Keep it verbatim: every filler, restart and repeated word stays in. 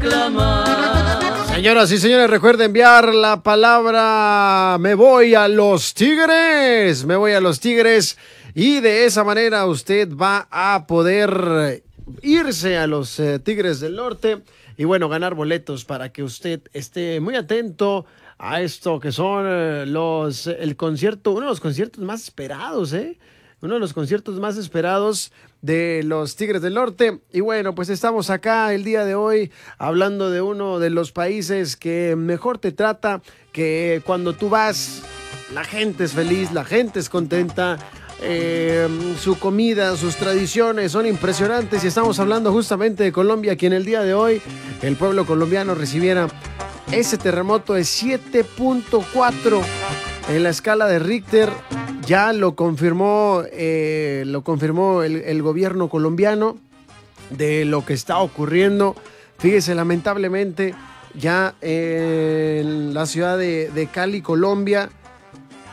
reclamar. Señoras y señores, recuerden enviar la palabra me voy a los Tigres, me voy a los Tigres, y de esa manera usted va a poder irse a los eh, Tigres del Norte y bueno, ganar boletos para que usted esté muy atento a esto que son eh, los el concierto, uno de los conciertos más esperados, ¿eh? Uno de los conciertos más esperados de los Tigres del Norte. Y bueno, pues estamos acá el día de hoy hablando de uno de los países que mejor te trata, que cuando tú vas, la gente es feliz, la gente es contenta, eh, su comida, sus tradiciones son impresionantes. Y estamos hablando justamente de Colombia, que en el día de hoy el pueblo colombiano recibiera ese terremoto de siete punto cuatro en la escala de Richter. Ya lo confirmó, eh, lo confirmó el, el gobierno colombiano de lo que está ocurriendo. Fíjese, lamentablemente, ya en la ciudad de, de Cali, Colombia,